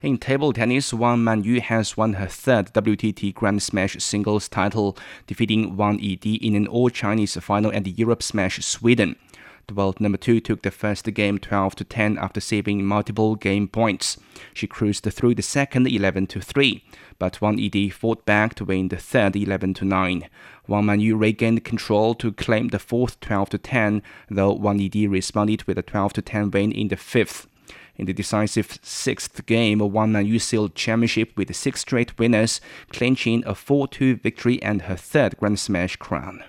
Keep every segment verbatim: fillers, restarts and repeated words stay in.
In table tennis, Wang Manyu has won her third W T T Grand Smash singles title, defeating Wang Yidi in an all-Chinese final at the Europe Smash Sweden. The world number two took the first game twelve to ten after saving multiple game points. She cruised through the second eleven to three, but Wang Yidi fought back to win the third eleven to nine. Wang Manyu regained control to claim the fourth twelve to ten, though Wang Yidi responded with a twelve to ten win in the fifth. In the decisive sixth game, Wang Manyu sealed championship with six straight winners, clinching a four two victory and her third Grand Smash crown.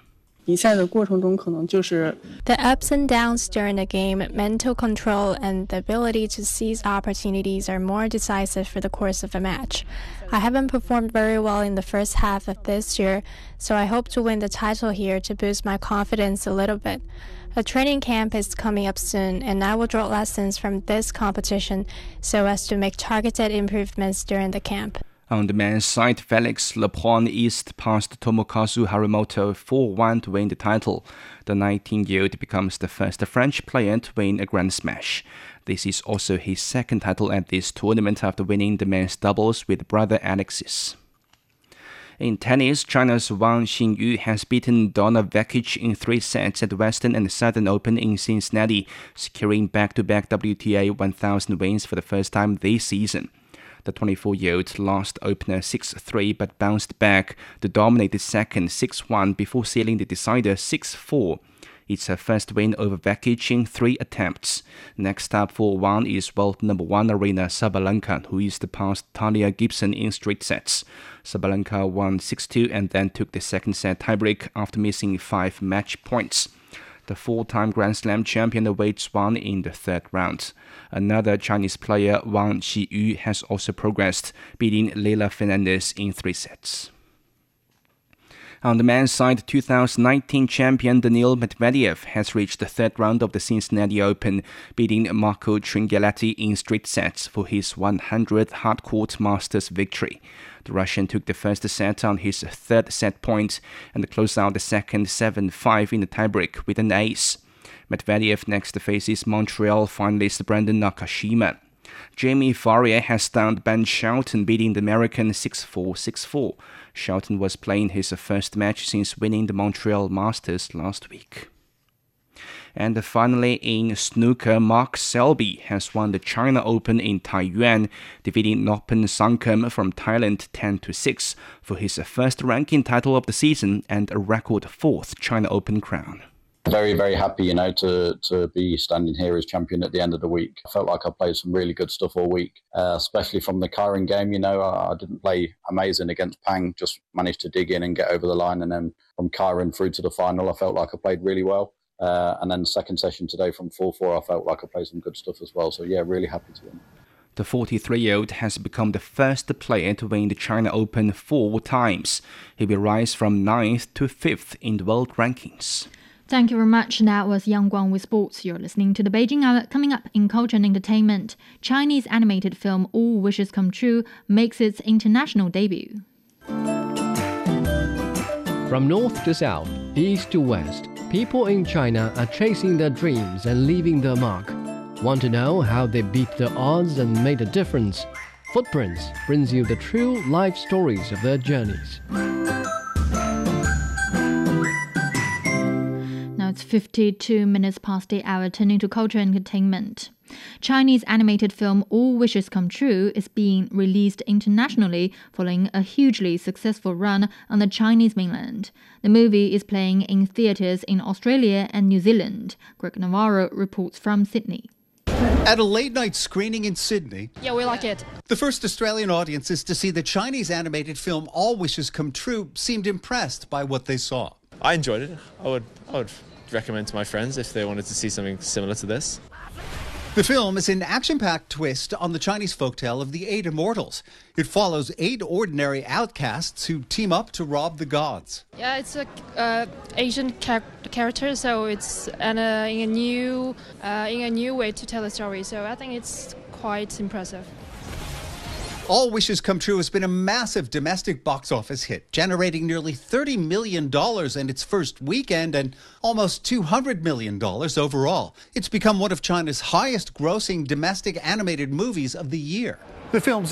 The ups and downs during the game, mental control, and the ability to seize opportunities are more decisive for the course of a match. I haven't performed very well in the first half of this year, so I hope to win the title here to boost my confidence a little bit. A training camp is coming up soon, and I will draw lessons from this competition so as to make targeted improvements during the camp. On the men's side, Felix Lepon East passed Tomokazu Harimoto four one to win the title. The nineteen-year-old becomes the first French player to win a Grand Smash. This is also his second title at this tournament after winning the men's doubles with brother Alexis. In tennis, China's Wang Xingyu has beaten Donna Vekic in three sets at the Western and Southern Open in Cincinnati, securing back-to-back W T A one thousand wins for the first time this season. The twenty-four-year-old lost opener six three but bounced back to dominate the second six one before sealing the decider six four. It's her first win over Vekic in three attempts. Next up for Wang is world number one Aryna Sabalenka, who is the past Talia Gibson in straight sets. Sabalenka won six two and then took the second set tiebreak after missing five match points. The four-time Grand Slam champion awaits Wang in the third round. Another Chinese player, Wang Qiyu, has also progressed, beating Leila Fernandez in three sets. On the men's side, two thousand nineteen champion Daniil Medvedev has reached the third round of the Cincinnati Open, beating Marco Tringelati in straight sets for his one hundredth hardcourt Masters victory. The Russian took the first set on his third set point and closed out the second seven five in the tiebreak with an ace. Medvedev next faces Montreal finalist Brandon Nakashima. Jamie Farrier has stunned Ben Shelton, beating the American six four six four. Shelton was playing his first match since winning the Montreal Masters last week. And finally, in snooker, Mark Selby has won the China Open in Taiyuan, defeating Nopen Sangkem from Thailand ten to six for his first ranking title of the season and a record fourth China Open crown. Very, very happy, you know, to to be standing here as champion at the end of the week. I felt like I played some really good stuff all week, uh, especially from the Kairin game. You know, I, I didn't play amazing against Pang, just managed to dig in and get over the line. And then from Kairin through to the final, I felt like I played really well. Uh, and then the second session today from four four, I felt like I played some good stuff as well. So, yeah, really happy to win. The forty-three-year-old has become the first player to win the China Open four times. He will rise from ninth to fifth in the world rankings. Thank you very much. That was Yang Guang with sports. You're listening to the Beijing Hour. Coming up in culture and entertainment, Chinese animated film All Wishes Come True makes its international debut. From north to south, east to west, people in China are chasing their dreams and leaving their mark. Want to know how they beat the odds and made a difference? Footprints brings you the true life stories of their journeys. It's fifty-two minutes past the hour, turning to culture and entertainment. Chinese animated film All Wishes Come True is being released internationally following a hugely successful run on the Chinese mainland. The movie is playing in theaters in Australia and New Zealand. Greg Navarro reports from Sydney. At a late-night screening in Sydney, yeah, we like it. The first Australian audiences to see the Chinese animated film All Wishes Come True seemed impressed by what they saw. I enjoyed it. I would, I would recommend to my friends if they wanted to see something similar to this. The film is an action-packed twist on the Chinese folktale of the Eight Immortals. It follows eight ordinary outcasts who team up to rob the gods. Yeah, it's a uh, Asian char- character, so it's an, uh, in a new uh, in a new way to tell a story. So I think it's quite impressive. All Wishes Come True has been a massive domestic box office hit, generating nearly thirty million dollars in its first weekend and almost two hundred million dollars overall. It's become one of China's highest grossing domestic animated movies of the year. The film's